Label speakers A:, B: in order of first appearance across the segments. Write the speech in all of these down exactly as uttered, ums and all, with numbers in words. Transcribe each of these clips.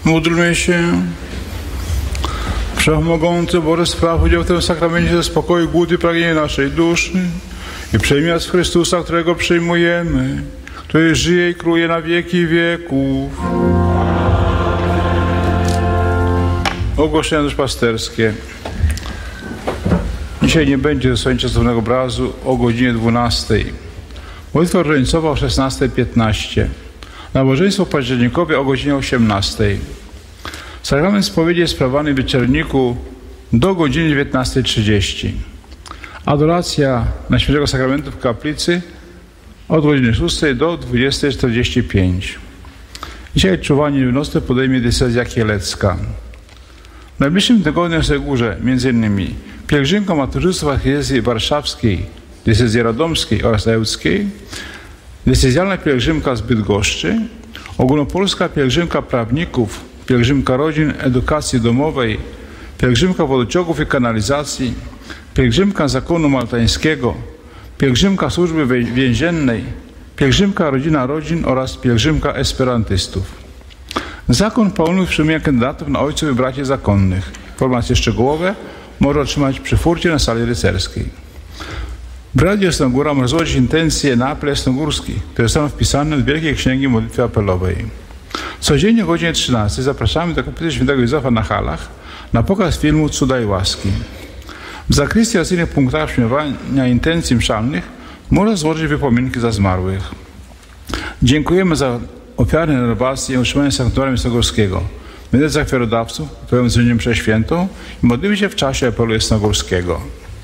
A: Módlmy się. Wszechmogący Boże, spraw udział w tym sakramencie ze spokoju, głód i pragnienie naszej duszy i przejmij nas w Chrystusa, którego przyjmujemy, który żyje i króluje na wieki wieków. Ogłoszenia duszpasterskie. Dzisiaj nie będzie zasłonięcia cudownego obrazu o godzinie dwunastej. Modlitwa różańcowa o szesnasta piętnaście. Nabożeństwo październikowe o godzinie osiemnastej. Sakrament spowiedzi jest sprawowany w wieczorniku do godziny dziewiętnastej trzydzieści. Adoracja na Świętego Sakramentu w kaplicy od godziny szóstej do dwudziestej czterdzieści pięć. Dzisiaj czuwanie niewinnostne podejmie decyzja kielecka. W najbliższym tygodniu w Segurze między innymi pielgrzymka maturzystów archidiecezji warszawskiej, diecezji radomskiej oraz ełckiej, decyzjalna pielgrzymka z Bydgoszczy, ogólnopolska pielgrzymka prawników, pielgrzymka rodzin, edukacji domowej, pielgrzymka wodociągów i kanalizacji, pielgrzymka zakonu maltańskiego, pielgrzymka służby więziennej, pielgrzymka rodzina rodzin oraz pielgrzymka esperantystów. Zakon pełny przyjmuje kandydatów na ojców i braci zakonnych. Informacje szczegółowe może otrzymać przy furcie na sali rycerskiej. W Radiu Jasnogóra może złożyć intencje na apel jasnogórski, które są wpisane do Wielkiej Księgi Modlitwy Apelowej. Codziennie o godzinie trzynastej zapraszamy do kaplicy Świętego Józefa na Halach na pokaz filmu Cuda i łaski. W zakrystii oraz innych punktach przyjmowania intencji mszalnych można złożyć wypominki za zmarłych. Dziękujemy za ofiary na renowacji i utrzymanie sanktuarium jasnogórskiego. Będę za ofiarodawców, pełnym zdaniem przeświętą i modlimy się w czasie apelu jasnogórskiego.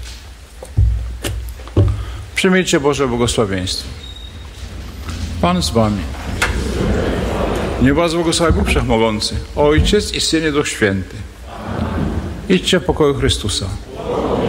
A: Przyjmijcie Boże błogosławieństwo. Pan z wami. Niech was błogosławi Bóg Wszechmogący, Ojciec i Syn i Duch Święty. Idźcie w pokoju Chrystusa.